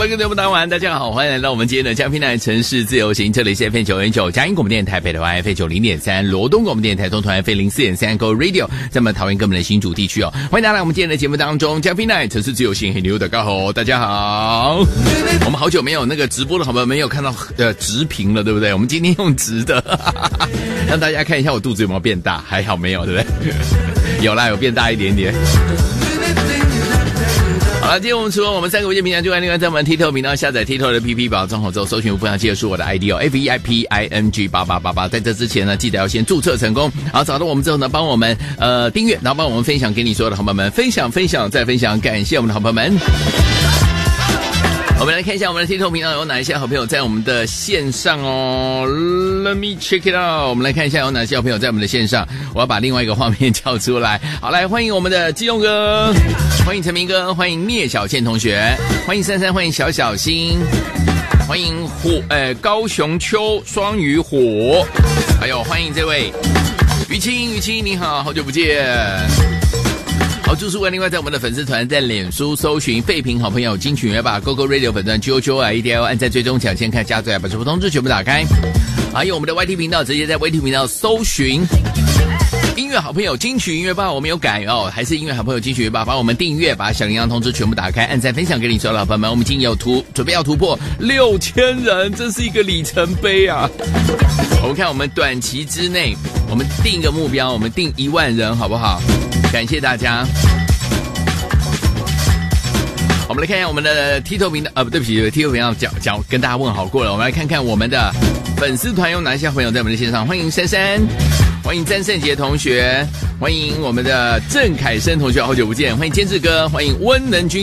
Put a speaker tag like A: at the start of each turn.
A: 各位节目当晚大家好，欢迎来到我们今天的嘉平台城市自由行，这里是 FM 909嘉义广播电台北的 FM 90.3，罗东广播电台中团 FM 04.3 Go Radio， 在我们桃园跟我们的新竹地区哦，欢迎大家来我们今天的节目当中，嘉平台城市自由行，很牛的，大家好，我们好久没有那个直播的好朋友没有看到直屏了，对不对？我们今天用直的，让大家看一下我肚子有没有变大，还好没有，对不对？有啦，有变大一点点。好了，今天我们除了我们3个微信平台之外，另外在我们 TikTok 频道下载 TikTok 的 PP 宝账号之后，搜寻无不要记得是我的 ID 哦 FEIPING8888。在这之前呢，记得要先注册成功，然后找到我们之后呢，帮我们订阅，然后帮我们分享给你所有的好朋友们，分享再分享，感谢我们的好朋友们。我们来看一下我们的 TikTok 频道有哪一些好朋友在我们的线上哦 Let me check it out。 我们来看一下有哪些好朋友在我们的线上，我要把另外一个画面叫出来。好，来欢迎我们的基隆哥，欢迎陈明哥，欢迎聂小倩同学，欢迎珊珊，欢迎小小新，欢迎高雄秋双鱼火，还有欢迎这位于青你好，好久不见。好，祝书另外在我们的粉丝团，在脸书搜寻废品好朋友金曲乐吧 GoGo Radio 粉团 GOGOIDL， 按在追踪抢先看加最把直播通知全部打开。还有我们的 YT 频道，直接在 YT 频道搜寻音乐好朋友金曲音乐吧，我们有改哦，还是音乐好朋友金曲音乐吧，把我们订阅，把小铃铛通知全部打开，按赞分享给你所有的好朋友们。我们已经有准备要突破6000人，这是一个里程碑啊！我们看我们短期之内，我们定一个目标，我们定1万人，好不好？感谢大家。我们来看一下我们的 TikTok 频道，对不起 ，TikTok 频道讲跟大家问好过了。我们来看看我们的粉丝团有哪些朋友在我们的线上，欢迎珊珊，欢迎詹胜杰同学，欢迎我们的郑凯生同学，好久不见，欢迎监制哥，欢迎温能君